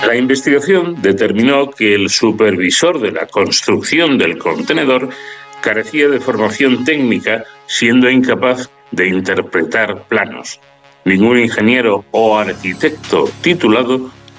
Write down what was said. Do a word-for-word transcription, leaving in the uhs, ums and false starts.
La investigación determinó que el supervisor de la construcción del contenedor carecía de formación técnica, siendo incapaz de interpretar planos. Ningún ingeniero o arquitecto titulado